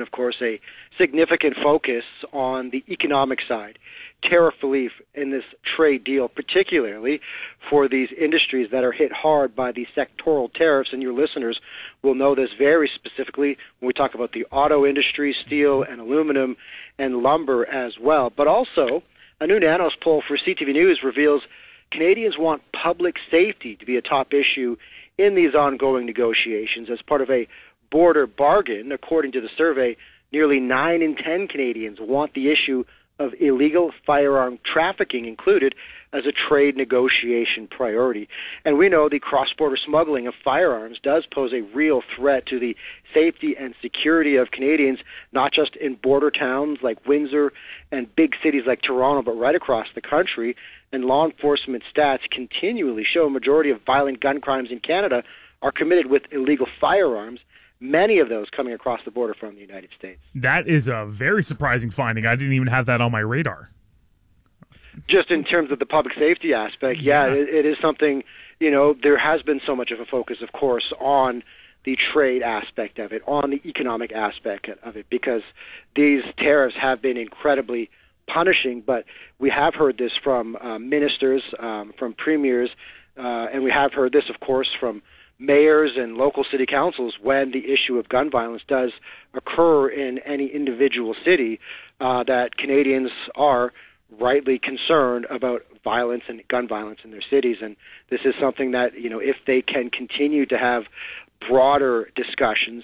of course, a significant focus on the economic side, tariff relief in this trade deal, particularly for these industries that are hit hard by the sectoral tariffs. And your listeners will know this very specifically when we talk about the auto industry, steel and aluminum and lumber as well. But also, a new Nanos poll for CTV News reveals Canadians want public safety to be a top issue in these ongoing negotiations as part of a border bargain. According to the survey, nearly 9 in 10 Canadians want the issue of illegal firearm trafficking included as a trade negotiation priority. And we know the cross-border smuggling of firearms does pose a real threat to the safety and security of Canadians, not just in border towns like Windsor and big cities like Toronto, but right across the country. And law enforcement stats continually show a majority of violent gun crimes in Canada are committed with illegal firearms, many of those coming across the border from the United States. That is a very surprising finding. I didn't even have that on my radar. Just in terms of the public safety aspect, it is something, there has been so much of a focus, of course, on the trade aspect of it, on the economic aspect of it, because these tariffs have been incredibly punishing. But we have heard this from ministers, from premiers, and we have heard this, of course, from mayors and local city councils when the issue of gun violence does occur in any individual city, that Canadians are rightly concerned about violence and gun violence in their cities. And this is something that, if they can continue to have broader discussions,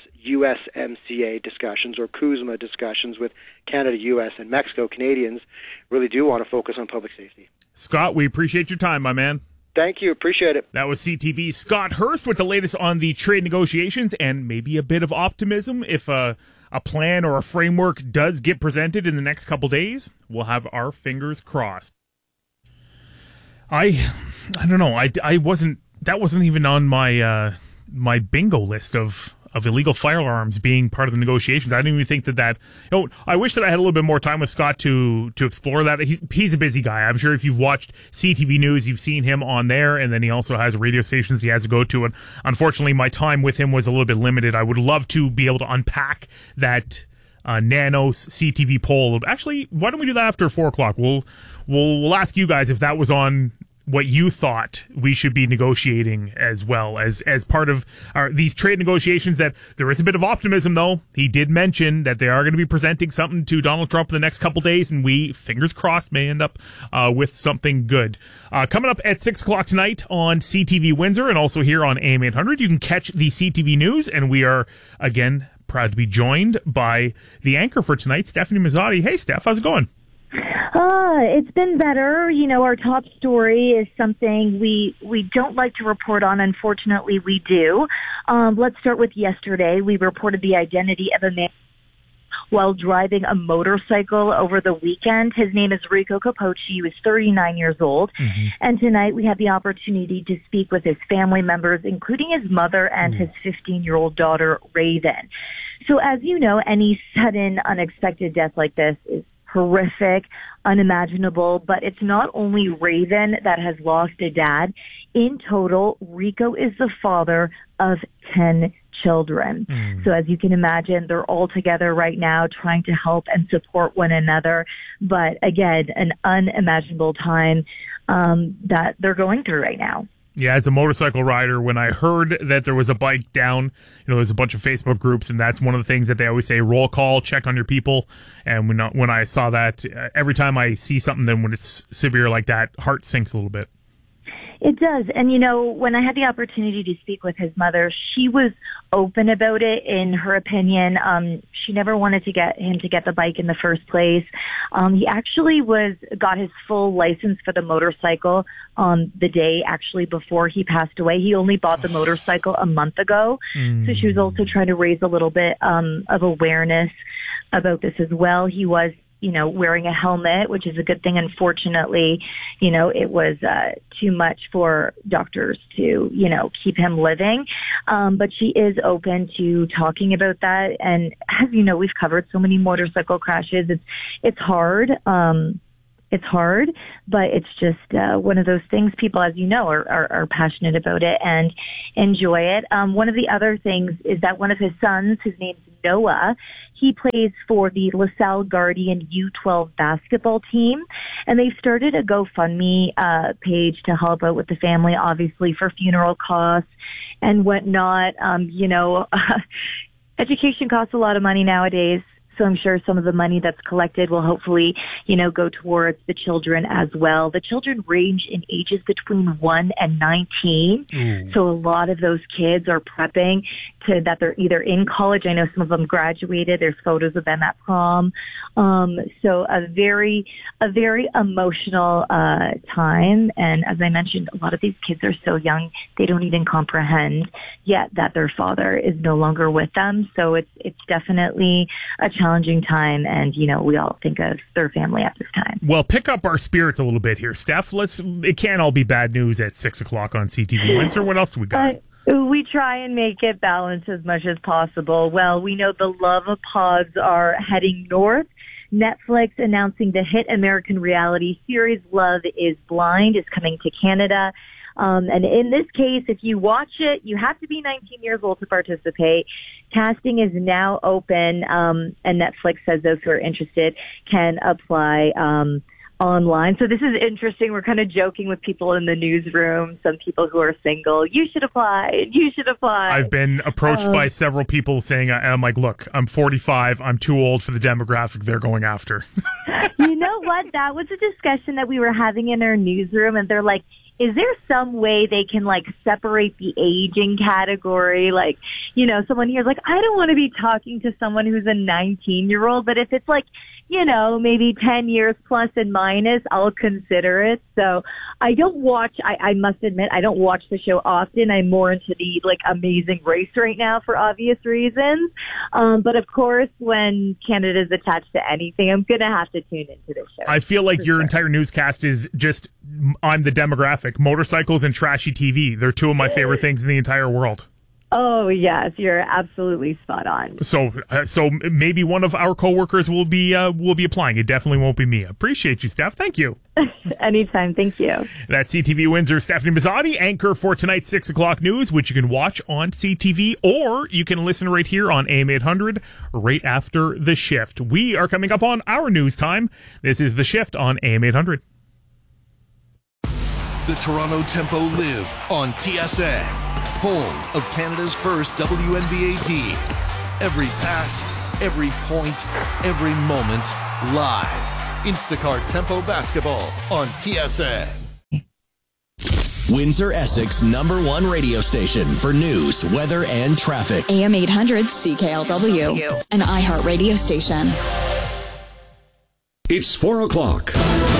USMCA discussions or CUSMA discussions with Canada, US, and Mexico, Canadians really do want to focus on public safety. Scott, we appreciate your time, my man. Thank you. Appreciate it. That was CTV's Scott Hurst with the latest on the trade negotiations and maybe a bit of optimism. If a plan or a framework does get presented in the next couple days, we'll have our fingers crossed. I don't know. That wasn't even on my my bingo list of illegal firearms being part of the negotiations. I didn't even think that I wish that I had a little bit more time with Scott to explore that. He's a busy guy. I'm sure if you've watched CTV News, you've seen him on there, and then he also has radio stations he has to go to. And unfortunately, my time with him was a little bit limited. I would love to be able to unpack that Nanos CTV poll. Actually, why don't we do that after 4 o'clock? We'll ask you guys if that was on what you thought we should be negotiating as well as part of these trade negotiations. That there is a bit of optimism, though. He did mention that they are going to be presenting something to Donald Trump in the next couple days, and we, fingers crossed, may end up with something good. Coming up at 6 o'clock tonight on CTV Windsor and also here on AM 800, you can catch the CTV News, and we are, again, proud to be joined by the anchor for tonight, Stephanie Mazzotti. Hey, Steph, how's it going? It's been better. Our top story is something we don't like to report on. Unfortunately, we do. Let's start with yesterday. We reported the identity of a man while driving a motorcycle over the weekend. His name is Rico Capocci. He was 39 years old. Mm-hmm. And tonight we had the opportunity to speak with his family members, including his mother and his 15-year-old daughter, Raven. So as you know, any sudden, unexpected death like this is horrific, unimaginable, but it's not only Raven that has lost a dad. In total, Rico is the father of 10 children. So as you can imagine, they're all together right now trying to help and support one another. But again, an unimaginable time that they're going through right now. Yeah, as a motorcycle rider, when I heard that there was a bike down, there's a bunch of Facebook groups, and that's one of the things that they always say, roll call, check on your people. And when I saw that, every time I see something, then when it's severe like that, heart sinks a little bit. It does. And, when I had the opportunity to speak with his mother, she was open about it. In her opinion, she never wanted to get him to get the bike in the first place. He actually got his full license for the motorcycle on the day actually before he passed away. He only bought the motorcycle a month ago. So she was also trying to raise a little bit of awareness about this as well. He was wearing a helmet, which is a good thing. Unfortunately, it was too much for doctors to, keep him living. But she is open to talking about that. And as you know, we've covered so many motorcycle crashes. It's hard. It's hard, but it's just one of those things. People, as you know, are passionate about it and enjoy it. One of the other things is that one of his sons, his name's Noah. He plays for the LaSalle Guardian U12 basketball team, and they've started a GoFundMe page to help out with the family, obviously, for funeral costs and whatnot. Education costs a lot of money nowadays. So I'm sure some of the money that's collected will hopefully, go towards the children as well. The children range in ages between 1 and 19. So a lot of those kids are prepping that they're either in college. I know some of them graduated. There's photos of them at prom. So a very emotional time. And as I mentioned, a lot of these kids are so young, they don't even comprehend yet that their father is no longer with them. So it's definitely a challenging time, and we all think of their family at this time. Well, pick up our spirits a little bit here, Steph. It can't all be bad news at 6:00 on CTV Windsor. What else do we got? We try and make it balanced as much as possible. Well, we know the love of pods are heading north. Netflix announcing the hit American reality series Love is Blind is coming to Canada. And in this case, if you watch it, you have to be 19 years old to participate. Casting is now open, and Netflix says those who are interested can apply online. So this is interesting. We're kind of joking with people in the newsroom, some people who are single. You should apply. You should apply. I've been approached by several people saying, I'm like, look, I'm 45. I'm too old for the demographic they're going after. You know what? That was a discussion that we were having in our newsroom, and they're like, is there some way they can separate the aging category? Someone here's like, I don't want to be talking to someone who's a 19-year-old, but if it's maybe 10 years plus and minus, I'll consider it. So I don't watch, I must admit, I don't watch the show often. I'm more into the Amazing Race right now for obvious reasons. But of course, when Canada's attached to anything, I'm going to have to tune into this show. I feel like your entire newscast is just, I'm the demographic. Motorcycles and trashy TV. They're two of my favorite things in the entire world. Oh, yes, you're absolutely spot on. So maybe one of our coworkers will be applying. It definitely won't be me. Appreciate you, Steph. Thank you. Anytime. Thank you. That's CTV Windsor, Stephanie Mazzotti, anchor for tonight's 6:00 news, which you can watch on CTV, or you can listen right here on AM 800 right after the shift. We are coming up on our news time. This is The Shift on AM 800. The Toronto Tempo live on TSN, home of Canada's first WNBA team. Every pass, every point, every moment, live. Instacart Tempo Basketball on TSN. Windsor, Essex #1 radio station for news, weather, and traffic. AM 800 CKLW, an iHeart radio station. It's 4:00.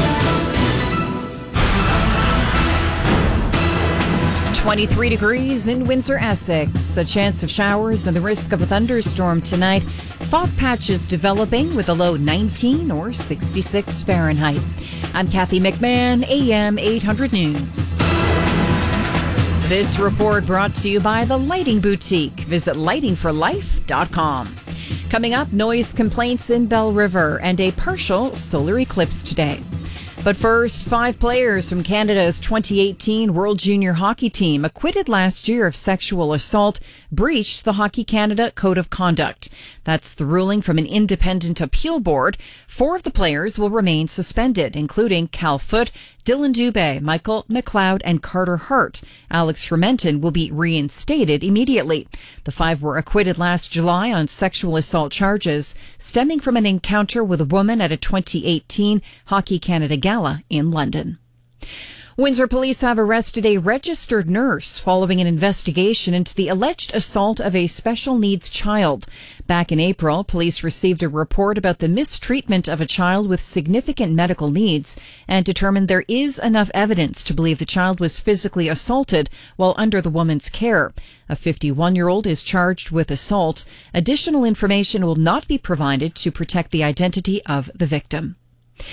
23 degrees in Windsor, Essex. A chance of showers and the risk of a thunderstorm tonight. Fog patches developing with a low 19 or 66 Fahrenheit. I'm Kathy McMahon, AM 800 News. This report brought to you by The Lighting Boutique. Visit lightingforlife.com. Coming up, noise complaints in Bell River and a partial solar eclipse today. But first, 5 players from Canada's 2018 World Junior Hockey team, acquitted last year of sexual assault, breached the Hockey Canada Code of Conduct. That's the ruling from an independent appeal board. 4 of the players will remain suspended, including Cal Foote, Dylan Dubé, Michael McLeod, and Carter Hart. Alex Fermenton will be reinstated immediately. The 5 were acquitted last July on sexual assault charges stemming from an encounter with a woman at a 2018 Hockey Canada Gala in London. Windsor police have arrested a registered nurse following an investigation into the alleged assault of a special needs child. Back in April, police received a report about the mistreatment of a child with significant medical needs and determined there is enough evidence to believe the child was physically assaulted while under the woman's care. A 51-year-old is charged with assault. Additional information will not be provided to protect the identity of the victim.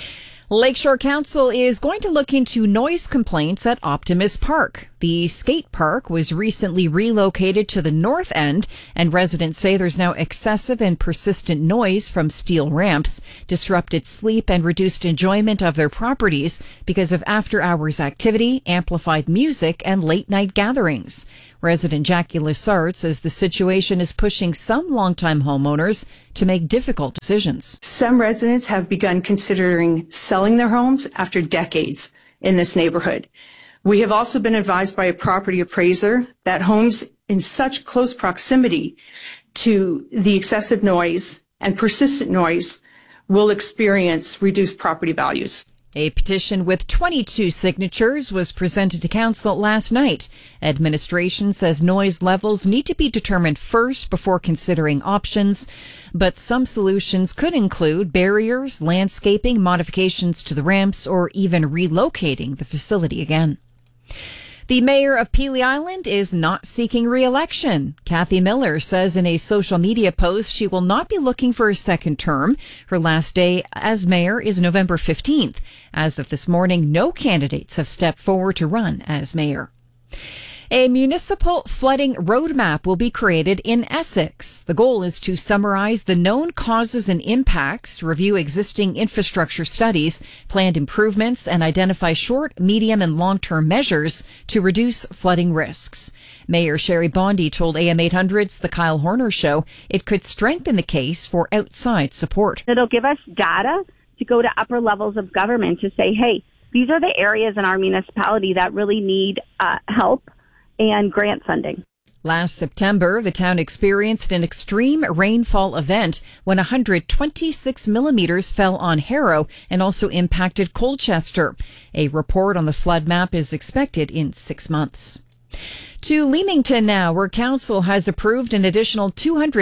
Lakeshore Council is going to look into noise complaints at Optimus Park. The skate park was recently relocated to the north end, and residents say there's now excessive and persistent noise from steel ramps, disrupted sleep, and reduced enjoyment of their properties because of after-hours activity, amplified music, and late-night gatherings. Resident Jackie Lessard says the situation is pushing some longtime homeowners to make difficult decisions. Some residents have begun considering selling their homes after decades in this neighborhood. We have also been advised by a property appraiser that homes in such close proximity to the excessive noise and persistent noise will experience reduced property values. A petition with 22 signatures was presented to council last night. Administration says noise levels need to be determined first before considering options, but some solutions could include barriers, landscaping, modifications to the ramps, or even relocating the facility again. The mayor of Pelee Island is not seeking re-election. Kathy Miller says in a social media post she will not be looking for a second term. Her last day as mayor is November 15th. As of this morning, no candidates have stepped forward to run as mayor. A municipal flooding roadmap will be created in Essex. The goal is to summarize the known causes and impacts, review existing infrastructure studies, planned improvements, and identify short, medium, and long-term measures to reduce flooding risks. Mayor Sherry Bondi told AM 800's The Kyle Horner Show it could strengthen the case for outside support. It'll give us data to go to upper levels of government to say, hey, these are the areas in our municipality that really need help and grant funding. Last September, the town experienced an extreme rainfall event when 126 millimeters fell on Harrow and also impacted Colchester. A report on the flood map is expected in 6 months. To Leamington now, where council has approved an additional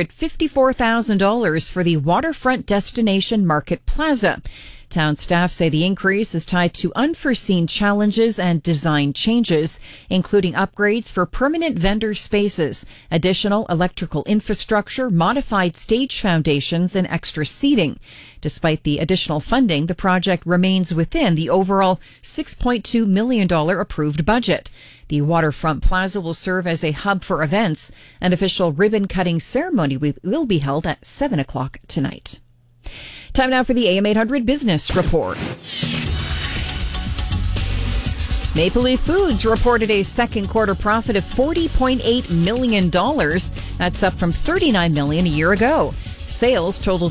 $254,000 for the waterfront destination Market Plaza. Town staff say the increase is tied to unforeseen challenges and design changes, including upgrades for permanent vendor spaces, additional electrical infrastructure, modified stage foundations, and extra seating. Despite the additional funding, the project remains within the overall $6.2 million approved budget. The waterfront plaza will serve as a hub for events. An official ribbon-cutting ceremony will be held at 7 o'clock tonight. Time now for the AM 800 Business Report. Maple Leaf Foods reported a second quarter profit of $40.8 million. That's up from $39 million a year ago. Sales totaled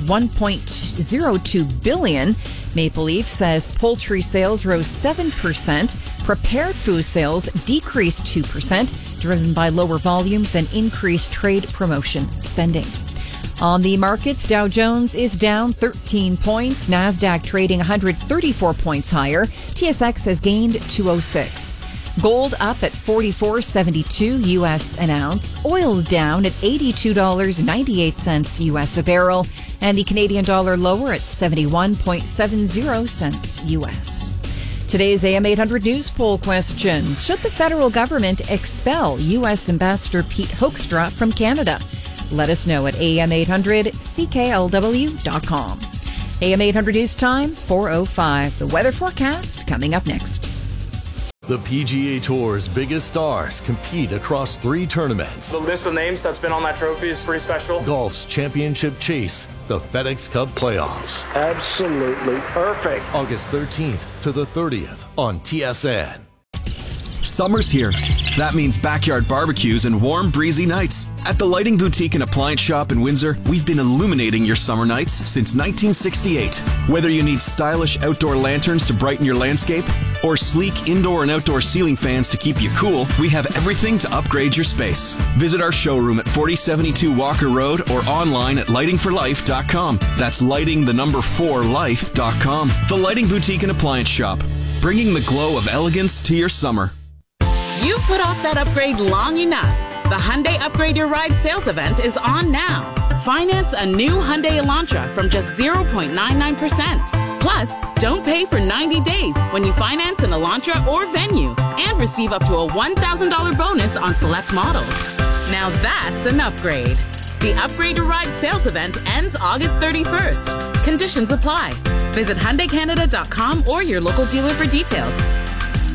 $1.02 billion. Maple Leaf says poultry sales rose 7%. Prepared food sales decreased 2%, driven by lower volumes and increased trade promotion spending. On the markets, Dow Jones is down 13 points. NASDAQ trading 134 points higher. TSX has gained 206. Gold up at $44.72 U.S. an ounce. Oil down at $82.98 U.S. a barrel. And the Canadian dollar lower at 71.70 cents U.S. Today's AM 800 News poll question. Should the federal government expel U.S. Ambassador Pete Hoekstra from Canada? Let us know at am800cklw.com. AM 800 News Time, 4:05. The weather forecast coming up next. The PGA Tour's biggest stars compete across 3 tournaments. The list of names that's been on that trophy is pretty special. Golf's championship chase, the FedEx Cup playoffs. Absolutely perfect. August 13th to the 30th on TSN. Summer's here. That means backyard barbecues and warm, breezy nights. At the Lighting Boutique and Appliance Shop in Windsor, we've been illuminating your summer nights since 1968. Whether you need stylish outdoor lanterns to brighten your landscape or sleek indoor and outdoor ceiling fans to keep you cool, we have everything to upgrade your space. Visit our showroom at 4072 Walker Road or online at lightingforlife.com. That's lighting4life.com. The Lighting Boutique and Appliance Shop, bringing the glow of elegance to your summer. You've put off that upgrade long enough. The Hyundai Upgrade Your Ride sales event is on now. Finance a new Hyundai Elantra from just 0.99%. Plus, don't pay for 90 days when you finance an Elantra or Venue and receive up to a $1,000 bonus on select models. Now that's an upgrade. The Upgrade Your Ride sales event ends August 31st. Conditions apply. Visit HyundaiCanada.com or your local dealer for details.